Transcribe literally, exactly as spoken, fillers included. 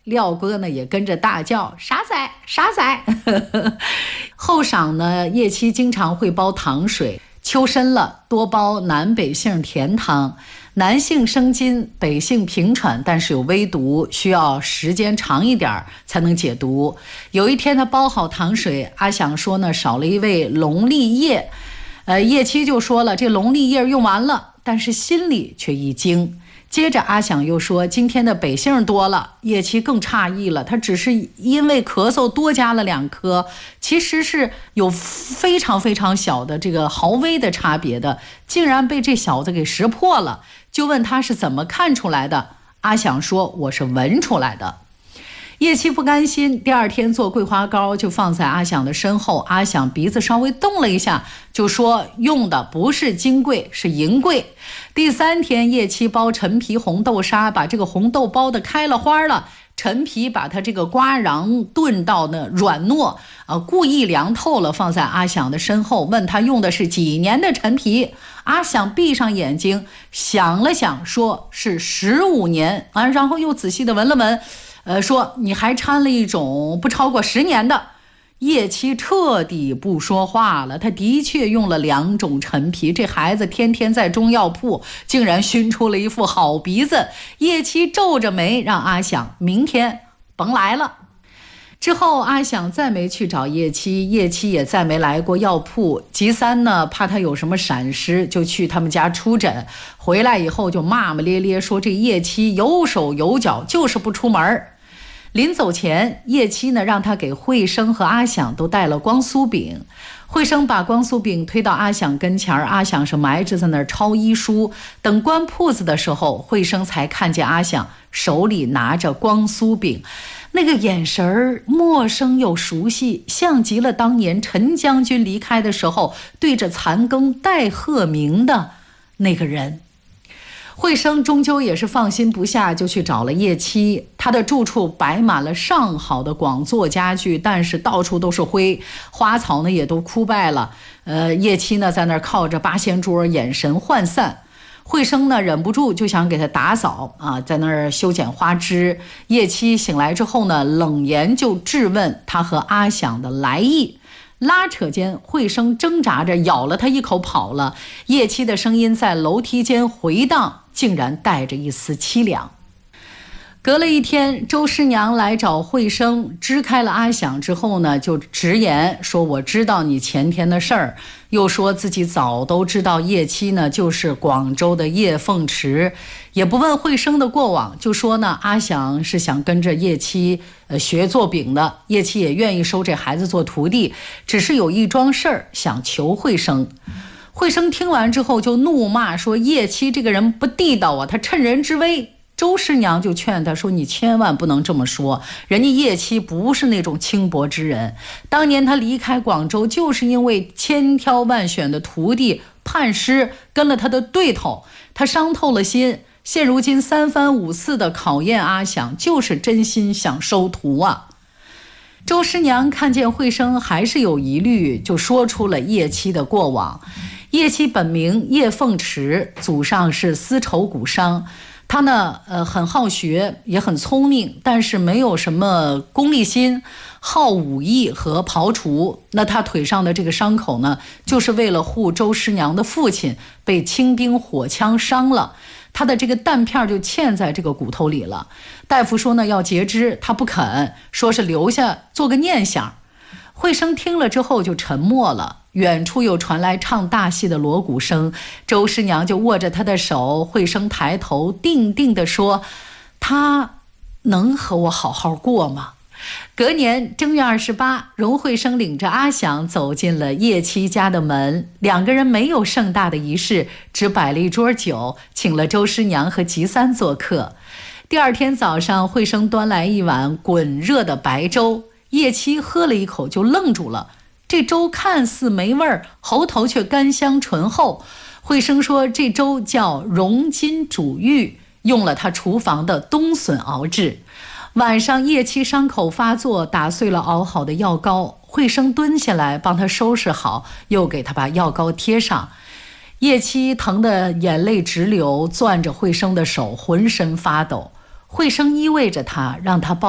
廖哥呢也跟着大叫傻仔傻仔。后晌呢，叶七经常会煲糖水，秋深了多煲南北杏甜汤。南杏生津，北杏平喘，但是有微毒，需要时间长一点才能解毒。有一天他煲好糖水，阿想说呢少了一味龙利叶，呃，叶七就说了这龙利叶用完了，但是心里却一惊。接着阿想又说今天的北杏多了，叶七更诧异了，他只是因为咳嗽多加了两颗，其实是有非常非常小的这个毫微的差别的，竟然被这小子给识破了，就问他是怎么看出来的。阿想说我是闻出来的。叶七不甘心，第二天做桂花糕就放在阿想的身后，阿想鼻子稍微动了一下，就说用的不是金桂是银桂。第三天叶七包陈皮红豆沙，把这个红豆包得开了花了，陈皮把它这个瓜瓤炖到呢软糯，呃，故意凉透了，放在阿想的身后，问他用的是几年的陈皮。阿想闭上眼睛想了想，说是十五年啊，然后又仔细的闻了闻，呃，说你还掺了一种不超过十年的。叶七彻底不说话了，他的确用了两种陈皮，这孩子天天在中药铺，竟然熏出了一副好鼻子。叶七皱着眉让阿想明天甭来了。之后阿想再没去找叶七，叶七也再没来过药铺。吉三呢怕他有什么闪失，就去他们家出诊，回来以后就骂骂咧咧说这叶七有手有脚，就是不出门。临走前，叶七呢让他给慧生和阿想都带了光酥饼。慧生把光酥饼推到阿想跟前，阿想是埋着在那儿抄医书。等关铺子的时候，慧生才看见阿想手里拿着光酥饼，那个眼神儿陌生又熟悉，像极了当年陈将军离开的时候对着残羹带鹤鸣的那个人。慧生终究也是放心不下，就去找了叶七。他的住处摆满了上好的广座家具，但是到处都是灰，花草呢也都枯败了。呃，叶七呢在那儿靠着八仙桌，眼神涣散。慧生呢忍不住就想给他打扫啊，在那儿修剪花枝。叶七醒来之后呢，冷言就质问他和阿想的来意。拉扯间，慧生挣扎着咬了他一口跑了。叶七的声音在楼梯间回荡，竟然带着一丝凄凉。隔了一天，周师娘来找慧生，支开了阿想之后呢，就直言说我知道你前天的事儿，又说自己早都知道叶七呢就是广州的叶凤池，也不问慧生的过往，就说呢阿想是想跟着叶七呃学做饼的，叶七也愿意收这孩子做徒弟，只是有一桩事儿想求慧生。慧生听完之后就怒骂说叶七这个人不地道啊，他趁人之危。周师娘就劝他说你千万不能这么说，人家叶七不是那种轻薄之人，当年他离开广州就是因为千挑万选的徒弟叛师跟了他的对头，他伤透了心，现如今三番五次的考验阿想，就是真心想收徒啊。周师娘看见慧生还是有疑虑，就说出了叶七的过往。叶七本名叶凤池，祖上是丝绸骨商，他呢，呃，很好学，也很聪明，但是没有什么功利心，好武艺和刨除。那他腿上的这个伤口呢，就是为了护周师娘的父亲被清兵火枪伤了，他的这个弹片就嵌在这个骨头里了。大夫说呢要截肢，他不肯，说是留下做个念想。慧生听了之后就沉默了。远处又传来唱大戏的锣鼓声，周师娘就握着他的手，慧生抬头定定地说，他能和我好好过吗？隔年正月二十八，荣慧生领着阿想走进了叶七家的门，两个人没有盛大的仪式，只摆了一桌酒，请了周师娘和吉三做客。第二天早上，慧生端来一碗滚热的白粥，叶七喝了一口就愣住了，这粥看似没味儿，喉头却甘香醇厚。慧生说这粥叫荣筋煮玉，用了他厨房的冬笋熬制。晚上叶七伤口发作，打碎了熬好的药膏，慧生蹲下来帮他收拾好，又给他把药膏贴上。叶七疼得眼泪直流，攥着慧生的手浑身发抖。慧生依偎着他，让他抱